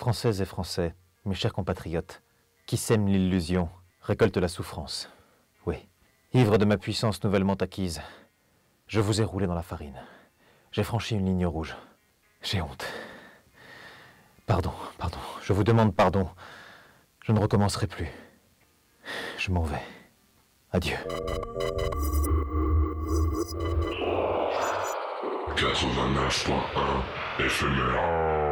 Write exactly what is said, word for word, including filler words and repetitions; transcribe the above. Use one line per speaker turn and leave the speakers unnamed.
Françaises et Français, mes chers compatriotes, qui sème l'illusion, récolte la souffrance. Oui, ivre de ma puissance nouvellement acquise, je vous ai roulé dans la farine. J'ai franchi une ligne rouge. J'ai honte. Pardon, pardon, je vous demande pardon. Je ne recommencerai plus. Je m'en vais. Adieu.
quatre-vingt-neuf point un éphémère.